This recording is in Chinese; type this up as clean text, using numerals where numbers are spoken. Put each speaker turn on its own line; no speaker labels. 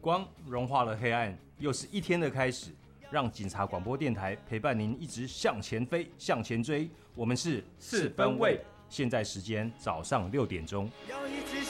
光融化了黑暗，又是一天的开始。让警察广播电台陪伴您一直向前飞，向前追。我们是
4分位，
现在时间早上6点钟。